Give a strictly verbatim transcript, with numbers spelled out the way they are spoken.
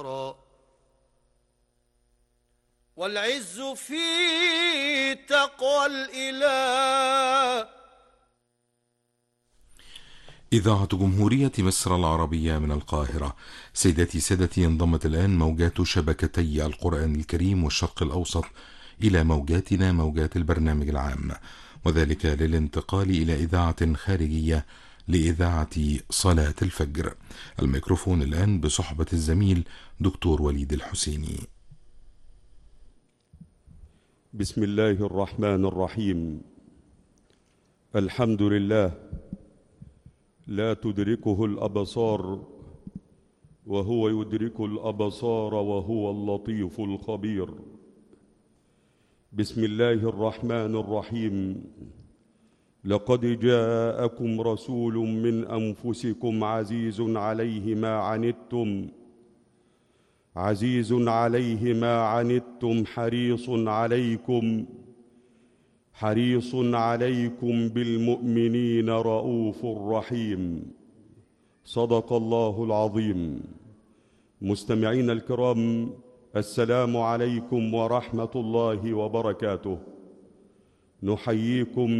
والعز في تقوى الإله. إذاعة جمهورية مصر العربية من القاهرة. سيداتي سادتي، انضمت الآن موجات شبكتي القرآن الكريم والشرق الأوسط إلى موجاتنا، موجات البرنامج العام، وذلك للانتقال إلى إذاعة خارجية لإذاعة صلاة الفجر. الميكروفون الآن بصحبة الزميل دكتور وليد الحسيني. بسم الله الرحمن الرحيم. الحمد لله لا تدركه الأبصار وهو يدرك الأبصار وهو اللطيف الخبير. بسم الله الرحمن الرحيم. لقد جاءكم رسول من أنفسكم عزيز عليه ما عنتم عزيز عليه ما عنتم حريص عليكم حريص عليكم بالمؤمنين رؤوف رحيم. صدق الله العظيم. مستمعينا الكرام، السلام عليكم ورحمة الله وبركاته. نحييكم